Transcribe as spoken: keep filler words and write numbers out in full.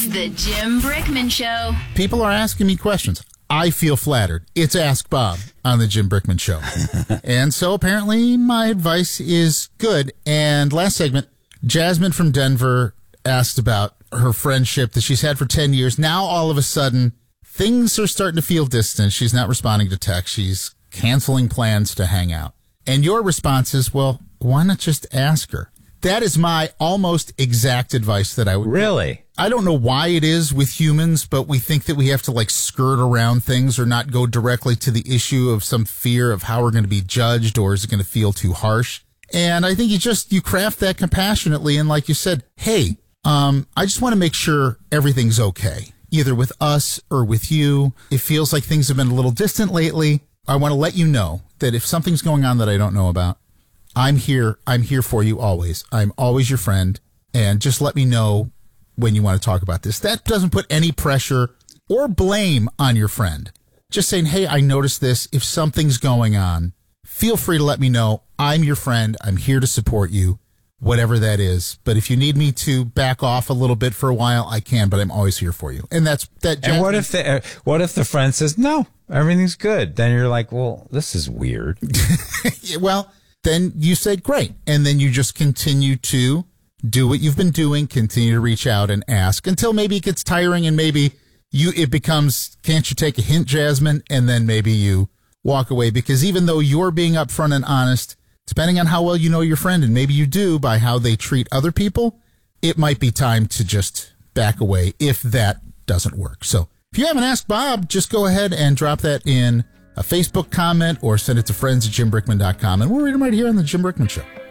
the Jim Brickman Show. People are asking me questions. I feel flattered. It's Ask Bob on the Jim Brickman Show. And so apparently my advice is good. And last segment, Jasmine from Denver asked about her friendship that she's had for ten years. Now, all of a sudden, things are starting to feel distant. She's not responding to text. She's canceling plans to hang out. And your response is, well, why not just ask her? That is my almost exact advice that I would. Really? I don't know why it is with humans, but we think that we have to like skirt around things or not go directly to the issue of some fear of how we're going to be judged, or is it going to feel too harsh? And I think you just, you craft that compassionately. And like you said, hey, um, I just want to make sure everything's okay, either with us or with you. It feels like things have been a little distant lately. I want to let you know that if something's going on that I don't know about, I'm here. I'm here for you always. I'm always your friend. And just let me know when you want to talk about this. That doesn't put any pressure or blame on your friend. Just saying, hey, I noticed this. If something's going on, feel free to let me know. I'm your friend. I'm here to support you, whatever that is. But if you need me to back off a little bit for a while, I can, but I'm always here for you. And that's that. And what if the, what if the friend says, no, everything's good? Then you're like, well, this is weird. Well, then you say, great. And then you just continue to do what you've been doing, continue to reach out and ask until maybe it gets tiring and maybe you, it becomes, can't you take a hint, Jasmine? And then maybe you walk away, because even though you're being upfront and honest, depending on how well you know your friend, and maybe you do by how they treat other people, it might be time to just back away if that doesn't work. So if you haven't asked Bob, just go ahead and drop that in a Facebook comment or send it to friends at jim brickman dot com, and we'll read them right here on the Jim Brickman Show.